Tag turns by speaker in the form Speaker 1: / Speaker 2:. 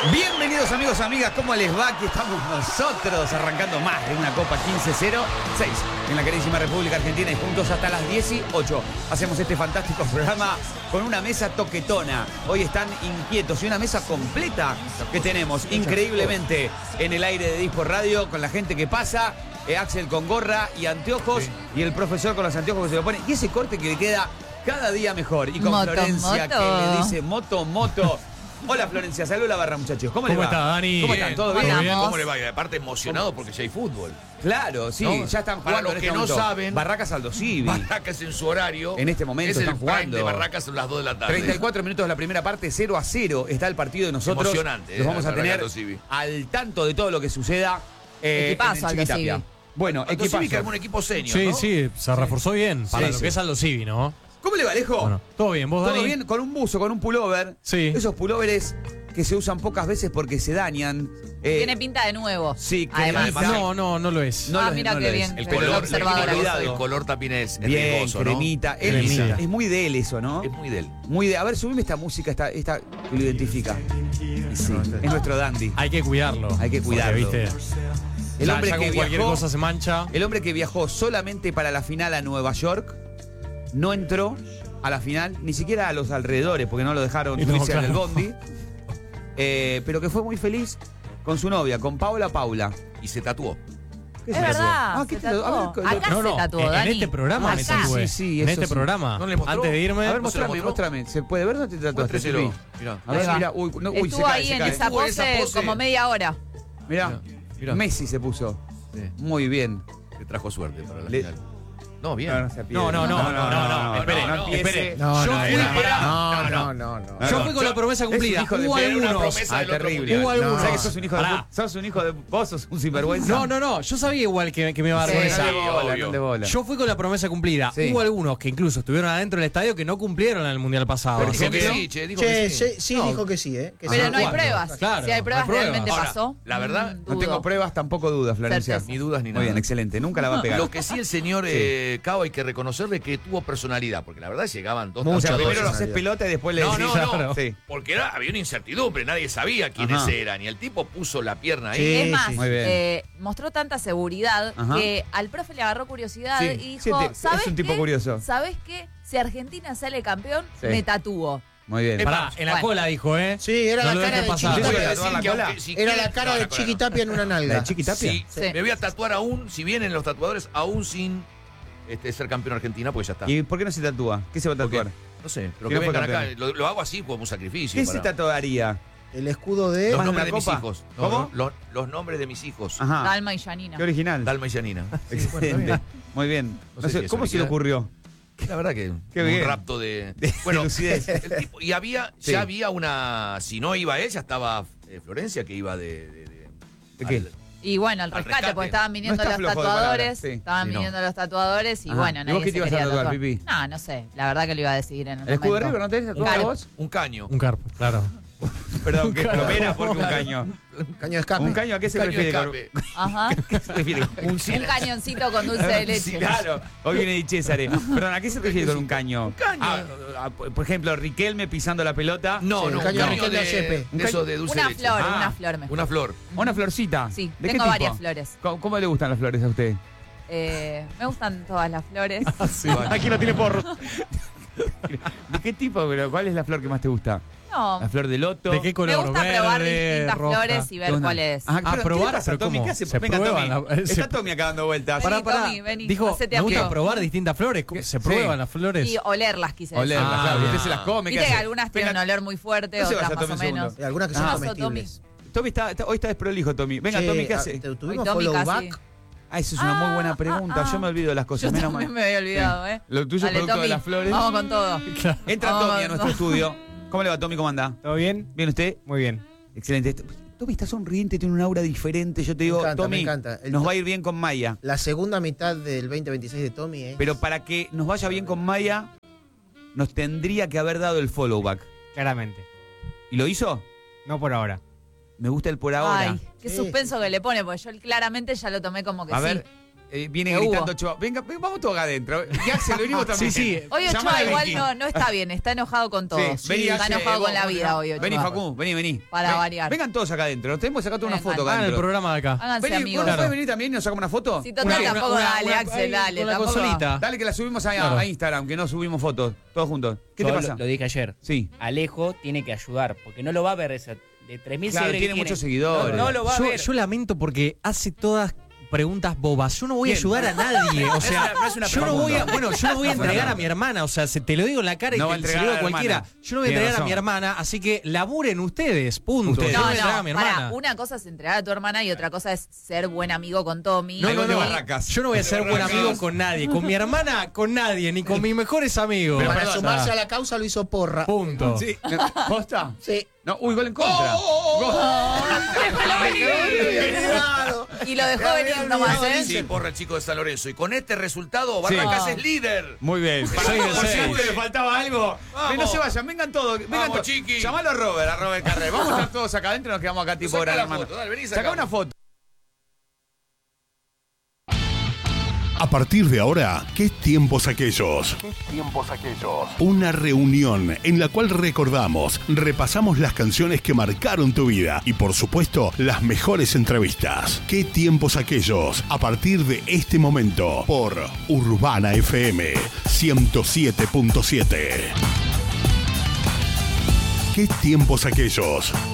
Speaker 1: Bienvenidos amigos, amigas, ¿cómo les va? Aquí estamos nosotros arrancando más de una Copa 15-06 en la queridísima República Argentina y juntos hasta las 18 hacemos este fantástico programa con una mesa toquetona. Hoy están inquietos y una mesa completa que tenemos increíblemente en el aire de Dispo Radio con la gente que pasa, Axel con gorra y anteojos y el profesor con los anteojos que se lo pone y ese corte que le queda cada día mejor y con Florencia que le dice moto. Hola Florencia, salud la barra muchachos. ¿Cómo le va?
Speaker 2: ¿Cómo está Dani?
Speaker 1: ¿Cómo están? ¿Todo bien?
Speaker 3: ¿Cómo le va? Y aparte emocionado porque ya hay fútbol.
Speaker 1: Claro, sí,
Speaker 3: ¿No?
Speaker 1: ya están
Speaker 3: Para
Speaker 1: jugando.
Speaker 3: los
Speaker 1: en
Speaker 3: que
Speaker 1: este
Speaker 3: no
Speaker 1: momento.
Speaker 3: saben,
Speaker 1: Barracas Aldo Civi.
Speaker 3: Barracas en su horario.
Speaker 1: En este momento
Speaker 3: es el
Speaker 1: están
Speaker 3: prime
Speaker 1: jugando.
Speaker 3: de Barracas a las 2 de la tarde.
Speaker 1: 34 minutos de la primera parte, 0-0 está el partido de nosotros.
Speaker 3: Emocionante,
Speaker 1: Los vamos a tener
Speaker 3: Aldo Civi.
Speaker 1: al tanto de todo lo que suceda.
Speaker 4: Equipazo,
Speaker 1: en el
Speaker 4: Aldo
Speaker 1: Chiquitapia.
Speaker 4: Civi.
Speaker 1: Bueno,
Speaker 3: Aldo
Speaker 1: equipazo.
Speaker 3: Civi que armó un equipo senior,
Speaker 2: Sí,
Speaker 3: ¿no?
Speaker 2: sí, se reforzó bien para
Speaker 1: Sí,
Speaker 2: lo
Speaker 1: sí.
Speaker 2: que es Aldo Civi, ¿no?
Speaker 1: ¿Cómo le va, Alejo?
Speaker 2: Bueno, todo bien, vos,
Speaker 1: ¿Todo
Speaker 2: Dani.
Speaker 1: bien? Con un buzo, con un pullover.
Speaker 2: Sí.
Speaker 1: Esos pullovers que se usan pocas veces porque se dañan.
Speaker 4: Tiene pinta de nuevo.
Speaker 1: Sí, que
Speaker 4: además.
Speaker 2: No lo es.
Speaker 1: No lo es,
Speaker 4: mira
Speaker 1: no
Speaker 4: qué
Speaker 1: lo es.
Speaker 4: bien.
Speaker 3: El
Speaker 4: Pero
Speaker 3: color,
Speaker 4: observadora.
Speaker 1: Cuidado.
Speaker 3: el color también es
Speaker 1: Bien,
Speaker 3: riesgoso, ¿no?
Speaker 1: cremita. Él
Speaker 2: Cremita.
Speaker 1: es muy de él eso, ¿no?
Speaker 3: Es muy de él.
Speaker 1: Muy de. A ver, subime esta música, esta que lo identifica. Y sí, es nuestro dandy.
Speaker 2: Hay que cuidarlo.
Speaker 1: Hay que
Speaker 2: porque,
Speaker 1: cuidarlo.
Speaker 2: ¿viste?
Speaker 1: El hombre
Speaker 2: ya
Speaker 1: que
Speaker 2: con cualquier
Speaker 1: viajó,
Speaker 2: cosa se mancha.
Speaker 1: el hombre que viajó solamente para la final a Nueva York, no entró a la final, ni siquiera a los alrededores, porque no lo dejaron
Speaker 2: No,
Speaker 1: subirse en el
Speaker 2: claro.
Speaker 1: bondi. Pero que fue muy feliz con su novia, con Paula.
Speaker 3: Y se tatuó.
Speaker 1: ¿Qué
Speaker 4: Es
Speaker 1: se tatuó?
Speaker 4: verdad.
Speaker 1: ¿qué
Speaker 4: Se
Speaker 1: te tatuó? A
Speaker 4: tatuó.
Speaker 1: ver,
Speaker 4: Acá
Speaker 2: No,
Speaker 4: se
Speaker 2: no,
Speaker 4: tatuó,
Speaker 2: en
Speaker 4: Dani.
Speaker 2: este programa me
Speaker 4: Acá.
Speaker 2: tatué.
Speaker 1: Sí,
Speaker 2: en
Speaker 1: eso
Speaker 2: este
Speaker 1: sí.
Speaker 2: programa.
Speaker 3: ¿No le mostró?
Speaker 2: Antes de irme.
Speaker 1: A ver,
Speaker 3: ¿No se lo
Speaker 1: mostrame,
Speaker 3: mostró?
Speaker 1: mostrame. ¿Se puede ver dónde te tatuaste?
Speaker 3: Muéstreselo.
Speaker 1: Pipi?
Speaker 3: Mirá.
Speaker 1: A ver,
Speaker 4: Ahí va.
Speaker 1: mira. Uy, no, uy, se
Speaker 4: Estuvo
Speaker 1: cae,
Speaker 4: ahí
Speaker 1: se
Speaker 4: en
Speaker 1: cae.
Speaker 4: esa
Speaker 3: Estuvo en esa
Speaker 4: pose
Speaker 3: pose.
Speaker 4: como media hora.
Speaker 1: Mirá,
Speaker 3: Mirá.
Speaker 1: Messi se puso.
Speaker 3: Sí.
Speaker 1: Muy bien.
Speaker 3: Que trajo suerte para la
Speaker 1: Le-
Speaker 3: final. No, bien.
Speaker 2: No, espere.
Speaker 1: empiece.
Speaker 2: Yo fui
Speaker 1: No,
Speaker 2: Yo fui con la promesa cumplida.
Speaker 1: Es un hijo de
Speaker 2: Hubo
Speaker 1: perra, una
Speaker 2: algunos.
Speaker 3: promesa del otro
Speaker 1: terrible.
Speaker 3: mundial.
Speaker 2: Hubo algunos.
Speaker 1: ¿Sabes que sos un hijo de
Speaker 2: Pará.
Speaker 1: sos un hijo de vos sos un sinvergüenza?
Speaker 2: No. Yo sabía igual que me iba a dar
Speaker 4: Sí.
Speaker 2: con esa.
Speaker 1: No de bola,
Speaker 3: obvio.
Speaker 1: no de bola.
Speaker 2: Yo fui con la promesa cumplida.
Speaker 1: Sí.
Speaker 2: Hubo algunos que incluso estuvieron adentro del estadio que no cumplieron en el mundial pasado.
Speaker 1: Pero
Speaker 2: Así
Speaker 3: Dijo que
Speaker 2: que-
Speaker 3: sí, che, dijo
Speaker 5: Che,
Speaker 3: que sí.
Speaker 5: sí,
Speaker 2: No.
Speaker 5: dijo que sí, ¿eh? Que
Speaker 4: Pero
Speaker 5: sí.
Speaker 4: no hay
Speaker 2: ¿cuándo?
Speaker 4: pruebas.
Speaker 2: Claro,
Speaker 4: Si hay pruebas,
Speaker 2: no hay pruebas.
Speaker 4: realmente
Speaker 3: Ahora,
Speaker 4: pasó.
Speaker 3: la verdad,
Speaker 1: No tengo
Speaker 4: dudo.
Speaker 1: pruebas, tampoco dudas, Florencia.
Speaker 4: Certeza.
Speaker 3: Ni dudas ni
Speaker 1: Muy
Speaker 3: nada.
Speaker 1: bien, excelente. Nunca la va a pegar.
Speaker 3: Lo que sí el señor Cao hay que reconocerle que tuvo personalidad, porque la verdad llegaban dos
Speaker 1: O sea,
Speaker 3: tatuadores.
Speaker 1: primero lo haces pelota y después le
Speaker 3: No,
Speaker 1: decís.
Speaker 3: no,
Speaker 2: Claro.
Speaker 1: Sí.
Speaker 3: porque había una incertidumbre, nadie sabía quiénes
Speaker 1: Ajá.
Speaker 3: eran, y el tipo puso la pierna ahí.
Speaker 5: Sí.
Speaker 4: Es más,
Speaker 1: Muy bien.
Speaker 4: mostró tanta seguridad
Speaker 1: Ajá.
Speaker 4: que al profe le agarró curiosidad
Speaker 1: Sí,
Speaker 4: y
Speaker 1: sí,
Speaker 4: dijo,
Speaker 1: es
Speaker 4: ¿sabes
Speaker 1: un tipo
Speaker 4: qué?
Speaker 1: curioso.
Speaker 4: ¿Sabes qué? Si Argentina sale campeón,
Speaker 1: Sí.
Speaker 4: me tatúo.
Speaker 1: Muy bien.
Speaker 2: Pará, en la
Speaker 4: Bueno.
Speaker 2: cola dijo, ¿eh?
Speaker 5: Sí, era
Speaker 2: No
Speaker 5: la
Speaker 2: lo
Speaker 5: cara
Speaker 2: dejes
Speaker 5: de
Speaker 2: pasar.
Speaker 1: ¿Usted se
Speaker 5: Chiquitapia.
Speaker 1: iba a tatuar la cola?
Speaker 5: Era la cara de Chiquitapia en una
Speaker 1: ¿La
Speaker 5: nalga.
Speaker 1: de Chiquitapia?
Speaker 3: Sí,
Speaker 4: Sí.
Speaker 3: me voy a tatuar aún, si vienen los tatuadores, aún sin ser campeón argentina, pues ya está.
Speaker 1: ¿Y por qué no se tatúa? ¿Qué se va a
Speaker 3: Porque-
Speaker 1: tatuar?
Speaker 3: No sé, pero
Speaker 1: Que
Speaker 3: que
Speaker 1: no fue
Speaker 3: vengan acá.
Speaker 1: campeón.
Speaker 3: Lo hago así como un sacrificio.
Speaker 1: ¿Qué se tatuaría?
Speaker 5: El escudo de.
Speaker 3: Los
Speaker 1: ¿Más
Speaker 3: nombres
Speaker 1: la
Speaker 3: de mis
Speaker 1: copa?
Speaker 3: hijos.
Speaker 1: ¿Cómo?
Speaker 3: Los nombres de mis hijos.
Speaker 1: Ajá.
Speaker 4: Dalma y Janina.
Speaker 1: Qué original.
Speaker 3: Dalma y Janina.
Speaker 1: Excelente. Muy bien.
Speaker 3: No
Speaker 1: No
Speaker 3: sé
Speaker 1: sé,
Speaker 3: si
Speaker 1: ¿cómo
Speaker 3: eso
Speaker 1: se le
Speaker 3: liquida.
Speaker 1: ocurrió?
Speaker 3: La verdad que
Speaker 1: Qué
Speaker 3: un
Speaker 1: bien.
Speaker 3: rapto de...
Speaker 1: De
Speaker 3: Bueno,
Speaker 1: lucidez.
Speaker 3: el tipo- y había,
Speaker 1: Sí.
Speaker 3: ya había una... Si no iba él, ya estaba Florencia, que iba
Speaker 1: ¿De qué?
Speaker 4: Y bueno, al
Speaker 3: Al
Speaker 4: rescate,
Speaker 3: rescate.
Speaker 4: porque estaban viniendo
Speaker 1: No está
Speaker 4: los
Speaker 1: flojo de
Speaker 4: tatuadores.
Speaker 1: palabras, sí.
Speaker 4: Estaban
Speaker 3: Sí, no.
Speaker 4: viniendo los tatuadores y
Speaker 1: Ajá.
Speaker 4: bueno,
Speaker 1: ¿Y
Speaker 4: nadie
Speaker 1: vos qué te
Speaker 4: se
Speaker 1: ibas a
Speaker 4: quería
Speaker 1: tatuar,
Speaker 4: tatuar.
Speaker 1: Pipi?
Speaker 4: No sé. La verdad que lo iba a decidir en el
Speaker 1: ¿El escudo de
Speaker 4: momento.
Speaker 1: River no tenés tatuado
Speaker 4: Claro.
Speaker 1: vos?
Speaker 3: Un caño.
Speaker 2: Un carpo, claro.
Speaker 1: Perdón, que plomera porque un caño.
Speaker 5: Caño de escape.
Speaker 1: ¿Un caño a qué se
Speaker 3: Un caño de
Speaker 1: refiere?
Speaker 3: escape.
Speaker 4: Ajá.
Speaker 1: ¿Qué se refiere?
Speaker 4: Un cañoncito con dulce de leche.
Speaker 1: Sí, claro. Hoy viene Di Césare. Perdón, ¿a qué se refiere con un caño?
Speaker 3: caño.
Speaker 1: Por ejemplo, Riquelme pisando la pelota.
Speaker 3: No,
Speaker 5: Sí,
Speaker 3: no,
Speaker 5: un
Speaker 3: un
Speaker 5: caño
Speaker 3: caño
Speaker 5: Riquelme
Speaker 3: de,
Speaker 5: Ayepe.
Speaker 3: de eso de dulce
Speaker 4: Una
Speaker 3: leche.
Speaker 4: flor,
Speaker 1: Ah.
Speaker 4: una flor mejor.
Speaker 3: Una flor.
Speaker 1: Una florcita.
Speaker 4: Sí,
Speaker 1: ¿De qué
Speaker 4: tengo
Speaker 1: tipo?
Speaker 4: varias flores.
Speaker 1: ¿Cómo le gustan las flores a usted?
Speaker 4: Me gustan todas las flores.
Speaker 1: Aquí no tiene porro. ¿De qué tipo? Pero ¿cuál es la flor que más te gusta?
Speaker 4: No,
Speaker 1: ¿La flor de loto?
Speaker 2: ¿De qué color?
Speaker 4: me gusta probar
Speaker 2: Verde,
Speaker 4: distintas
Speaker 2: roja.
Speaker 4: flores y ver
Speaker 1: ¿Qué onda?
Speaker 4: cuál es.
Speaker 1: Ajá,
Speaker 2: Ah,
Speaker 1: pero
Speaker 2: probar,
Speaker 1: ¿qué pasa,
Speaker 2: pero
Speaker 1: Tommy?
Speaker 2: ¿cómo?
Speaker 1: ¿Qué hace?
Speaker 2: Se
Speaker 1: Venga,
Speaker 2: prueban
Speaker 1: Tommy.
Speaker 2: la-
Speaker 1: Está Tommy acá dando vueltas.
Speaker 4: Vení, Tommy, vení,
Speaker 2: Dijo,
Speaker 4: hacete
Speaker 2: me gusta
Speaker 4: amigo.
Speaker 2: probar distintas flores. ¿Se
Speaker 1: Sí.
Speaker 2: prueban las flores?
Speaker 4: Y olerlas, quise decir.
Speaker 1: Olerlas,
Speaker 2: Ah,
Speaker 1: claro.
Speaker 2: bien.
Speaker 1: Usted se las come. ¿qué
Speaker 4: Viste que
Speaker 1: hace?
Speaker 4: algunas tienen
Speaker 1: Venga,
Speaker 4: un olor muy fuerte,
Speaker 1: No se vaya,
Speaker 4: otras más
Speaker 1: Tommy,
Speaker 4: o
Speaker 1: un
Speaker 4: menos.
Speaker 1: segundo.
Speaker 5: Algunas que son
Speaker 4: Ah.
Speaker 5: comestibles.
Speaker 1: Tommy hoy está desprolijo, Tommy. Venga,
Speaker 5: Che,
Speaker 1: Tommy, ¿qué hace?
Speaker 5: ¿Tuvimos
Speaker 4: Hoy Tommy
Speaker 5: follow
Speaker 4: casi.
Speaker 5: back?
Speaker 1: Ah, eso es una muy buena pregunta. Yo me olvido de las
Speaker 4: Yo
Speaker 1: cosas. Menos
Speaker 4: también
Speaker 1: mal.
Speaker 4: me había olvidado, ¿eh?
Speaker 1: Lo tuyo es
Speaker 4: Dale,
Speaker 1: producto de
Speaker 4: Tommy,
Speaker 1: las flores.
Speaker 4: Vamos con todo.
Speaker 1: Entra
Speaker 4: Vamos
Speaker 1: Tommy a
Speaker 4: con
Speaker 1: nuestro
Speaker 4: todo.
Speaker 1: estudio. ¿Cómo le va, Tommy? ¿Cómo anda?
Speaker 6: ¿Todo bien?
Speaker 1: ¿Bien usted?
Speaker 6: Muy bien.
Speaker 1: Excelente. Tommy está sonriente, tiene un aura diferente. Yo te digo,
Speaker 5: encanta,
Speaker 1: Tommy,
Speaker 5: me encanta.
Speaker 1: nos va a ir bien con Maya.
Speaker 5: La segunda mitad del 2026 de Tommy, ¿eh?
Speaker 1: Pero para que nos vaya bien con Maya, nos tendría que haber dado el follow back.
Speaker 6: Claramente.
Speaker 1: ¿Y lo hizo?
Speaker 6: No por ahora.
Speaker 1: Me gusta el por ahora.
Speaker 4: Ay, qué
Speaker 5: Sí.
Speaker 4: suspenso que le pone, porque yo claramente ya lo tomé como que
Speaker 1: A
Speaker 4: sí.
Speaker 1: ver, viene
Speaker 4: ¿Qué
Speaker 1: gritando
Speaker 4: hubo?
Speaker 1: Ochoa. Venga, vamos todos acá adentro. Y Axel, venimos también.
Speaker 2: Sí.
Speaker 4: Hoy
Speaker 1: Llamá
Speaker 4: Ochoa
Speaker 1: a
Speaker 4: igual
Speaker 1: Vicky.
Speaker 4: no está bien, está enojado con todos.
Speaker 1: Sí, vení,
Speaker 4: está
Speaker 1: Axel,
Speaker 4: enojado
Speaker 1: vos,
Speaker 4: con la vida hoy, Ochoa.
Speaker 1: Vení, Facu, vení.
Speaker 4: Para variar.
Speaker 1: Vengan todos acá adentro. Nos tenemos que sacar toda una
Speaker 4: Vengan.
Speaker 1: foto acá
Speaker 2: Hagan el
Speaker 1: adentro.
Speaker 2: programa de acá.
Speaker 4: Háganse
Speaker 1: Vení,
Speaker 4: amigos.
Speaker 1: ¿vos no podés venir también y nos sacamos una foto?
Speaker 4: Si total tampoco, dale, Axel, dale.
Speaker 2: Con la
Speaker 4: tampoco.
Speaker 2: consolita.
Speaker 1: Dale que la subimos
Speaker 2: Claro.
Speaker 1: a Instagram, que no subimos fotos. Todos juntos. ¿Qué
Speaker 6: Yo
Speaker 1: te pasa?
Speaker 6: Lo dije ayer.
Speaker 1: Sí.
Speaker 6: Alejo tiene que ayudar, porque no lo va a ver ese, de 3.000
Speaker 1: Claro,
Speaker 6: seguidores.
Speaker 1: tiene
Speaker 6: que
Speaker 1: muchos seguidores.
Speaker 6: No lo va a ver.
Speaker 2: Yo lamento porque hace todas preguntas bobas. Yo no voy a
Speaker 1: Bien.
Speaker 2: ayudar a nadie. O sea,
Speaker 6: no es una
Speaker 2: yo no voy a, bueno, yo no voy a entregar a mi hermana. O sea, te lo digo en la cara
Speaker 1: No va a
Speaker 2: y te se
Speaker 1: entregar
Speaker 2: lo
Speaker 1: a
Speaker 2: digo a
Speaker 1: la
Speaker 2: cualquiera.
Speaker 1: hermana.
Speaker 2: Yo no voy a
Speaker 1: Tiene
Speaker 2: entregar a
Speaker 1: razón.
Speaker 2: mi hermana, así que laburen ustedes, punto.
Speaker 1: Ustedes.
Speaker 2: Yo no
Speaker 4: No,
Speaker 2: voy a entregar a mi
Speaker 4: no, pará,
Speaker 2: hermana.
Speaker 4: una cosa es entregar a tu hermana y otra cosa es ser buen amigo con Tommy.
Speaker 1: Algo de Barracas.
Speaker 2: Yo no voy a ser buen amigo con nadie. Con mi hermana, con nadie. Ni con mis mejores amigos.
Speaker 1: Pero
Speaker 5: Para
Speaker 1: perdón,
Speaker 5: sumarse a la causa lo hizo Porra.
Speaker 2: Punto.
Speaker 1: Sí. ¿Posta?
Speaker 5: Sí.
Speaker 1: No, uy, gol en contra.
Speaker 4: Y lo dejó venir nomás, ¿eh?
Speaker 3: Sí, porra el chico de San Lorenzo. Y con este resultado, Barracas
Speaker 4: Sí.
Speaker 3: es líder.
Speaker 1: Muy bien.
Speaker 2: Seis de
Speaker 1: Por si
Speaker 2: seis.
Speaker 1: a ustedes le faltaba algo.
Speaker 3: Vamos.
Speaker 1: No se vayan, vengan todos. Vengan
Speaker 3: Vamos,
Speaker 1: todos.
Speaker 3: chiqui.
Speaker 1: Llamalo a Robert Carré. Vamos a estar todos acá adentro y nos quedamos acá tipo
Speaker 3: Saca
Speaker 1: gran
Speaker 3: la
Speaker 1: hermano.
Speaker 3: foto, dale, vení,
Speaker 1: Sacá
Speaker 3: sacamos.
Speaker 1: una foto.
Speaker 7: A partir de ahora, ¿qué tiempos aquellos? Una reunión en la cual recordamos, repasamos las canciones que marcaron tu vida y por supuesto las mejores entrevistas. ¿Qué tiempos aquellos? A partir de este momento por Urbana FM 107.7. ¿Qué tiempos aquellos?